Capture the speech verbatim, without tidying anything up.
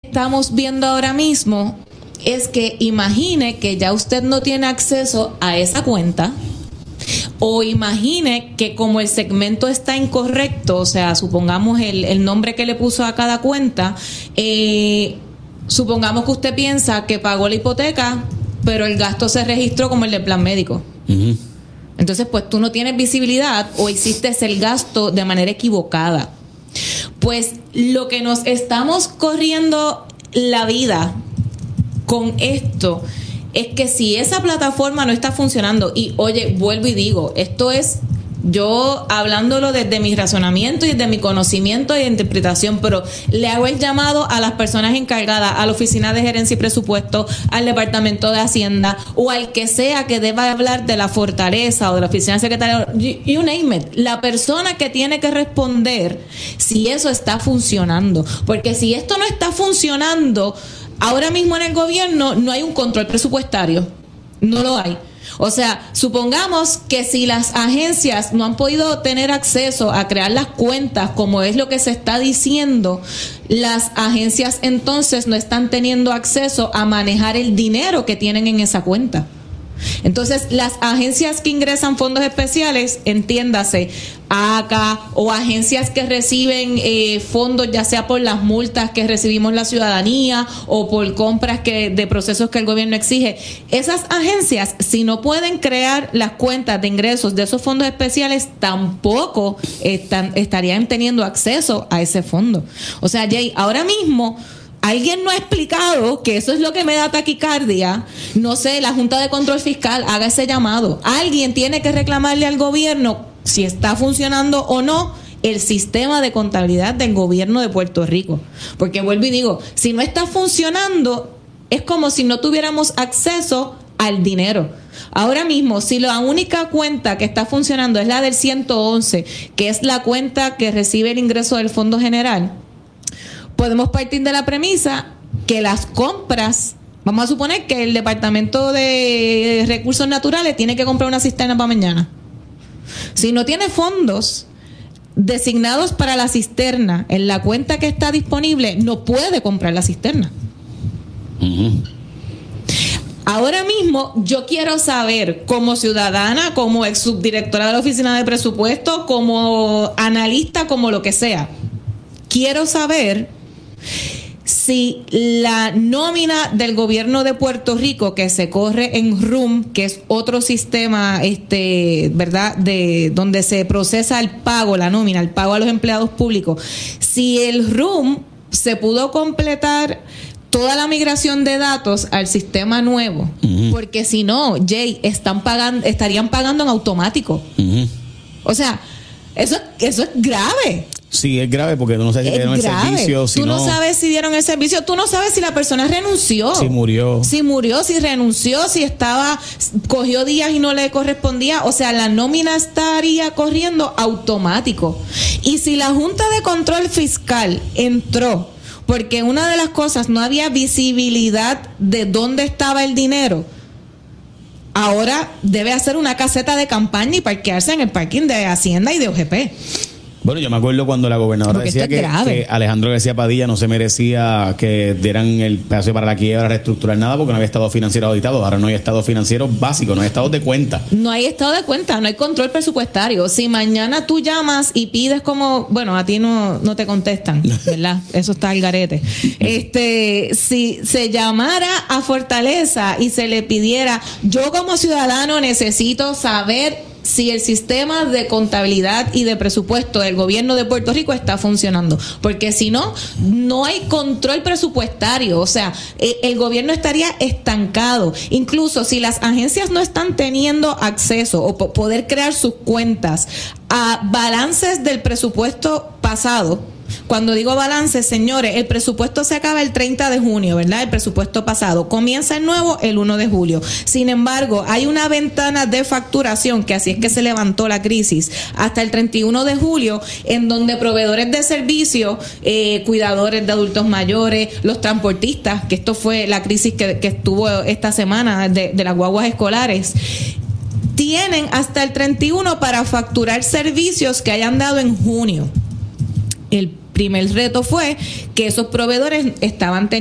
estamos viendo ahora mismo es que imagine que ya usted no tiene acceso a esa cuenta, o imagine que como el segmento está incorrecto, o sea, supongamos el, el nombre que le puso a cada cuenta, eh, supongamos que usted piensa que pagó la hipoteca, pero el gasto se registró como el del plan médico. Uh-huh. Entonces, pues tú no tienes visibilidad o hiciste el gasto de manera equivocada. Pues lo que nos estamos corriendo la vida con esto es que si esa plataforma no está funcionando, y oye, vuelvo y digo, esto es yo hablándolo desde mi razonamiento y desde mi conocimiento e interpretación, pero le hago el llamado a las personas encargadas, a la Oficina de Gerencia y Presupuesto, al Departamento de Hacienda o al que sea que deba hablar de la Fortaleza o de la Oficina de Secretario, you name it, la persona que tiene que responder si eso está funcionando, porque si esto no está funcionando, ahora mismo en el gobierno no hay un control presupuestario, no lo hay. O sea, supongamos que si las agencias no han podido tener acceso a crear las cuentas, como es lo que se está diciendo, las agencias entonces no están teniendo acceso a manejar el dinero que tienen en esa cuenta. Entonces, las agencias que ingresan fondos especiales, entiéndase, A C A o agencias que reciben eh, fondos, ya sea por las multas que recibimos la ciudadanía o por compras que de procesos que el gobierno exige, esas agencias, si no pueden crear las cuentas de ingresos de esos fondos especiales, tampoco están, estarían teniendo acceso a ese fondo. O sea, Jay, ahora mismo alguien no ha explicado que eso es lo que me da taquicardia. No sé, la Junta de Control Fiscal haga ese llamado. Alguien tiene que reclamarle al gobierno si está funcionando o no el sistema de contabilidad del gobierno de Puerto Rico. Porque vuelvo y digo, si no está funcionando, es como si no tuviéramos acceso al dinero. Ahora mismo, si la única cuenta que está funcionando es la del ciento once, que es la cuenta que recibe el ingreso del Fondo General, podemos partir de la premisa que las compras, vamos a suponer que el Departamento de Recursos Naturales tiene que comprar una cisterna para mañana. Si no tiene fondos designados para la cisterna en la cuenta que está disponible, no puede comprar la cisterna. Uh-huh. Ahora mismo yo quiero saber, como ciudadana, como ex subdirectora de la Oficina de Presupuesto, como analista, como lo que sea, quiero saber si la nómina del gobierno de Puerto Rico que se corre en R U M, que es otro sistema, este, ¿verdad?, de donde se procesa el pago, la nómina, el pago a los empleados públicos, si el R U M se pudo completar toda la migración de datos al sistema nuevo, uh-huh. porque si no, Jay, están pagando, estarían pagando en automático. Uh-huh. O sea, eso, eso es grave. Sí, es grave porque tú no sabes si dieron el servicio. Si tú no, no sabes si dieron el servicio. Tú no sabes si la persona renunció. Si murió. Si murió, si renunció, si estaba, cogió días y no le correspondía. O sea, la nómina estaría corriendo automático. Y si la Junta de Control Fiscal entró, porque una de las cosas, no había visibilidad de dónde estaba el dinero, ahora debe hacer una caseta de campaña y parquearse en el parking de Hacienda y de O G P. Bueno, yo me acuerdo cuando la gobernadora Porque decía que, que Alejandro García Padilla no se merecía que dieran el pedazo para la quiebra, reestructurar nada, porque no había estado financiero auditado. Ahora no hay estado financiero básico, no hay estado de cuenta. No hay estado de cuenta, no hay control presupuestario. Si mañana tú llamas y pides como, bueno, a ti no, no te contestan, ¿verdad? Eso está al garete. Este, si se llamara a Fortaleza y se le pidiera, yo como ciudadano necesito saber si el sistema de contabilidad y de presupuesto del gobierno de Puerto Rico está funcionando, porque si no, no hay control presupuestario. O sea, el gobierno estaría estancado. Incluso si las agencias no están teniendo acceso o poder crear sus cuentas a balances del presupuesto pasado. Cuando digo balance, señores, el presupuesto se acaba el treinta de junio, ¿verdad? El presupuesto pasado. Comienza el nuevo el uno de julio. Sin embargo, hay una ventana de facturación, que así es que se levantó la crisis, hasta el treinta y uno de julio, en donde proveedores de servicios, eh, cuidadores de adultos mayores, los transportistas, que esto fue la crisis que, que estuvo esta semana de, de las guaguas escolares, tienen hasta el treinta y uno para facturar servicios que hayan dado en junio. El primer reto fue que esos proveedores estaban teniendo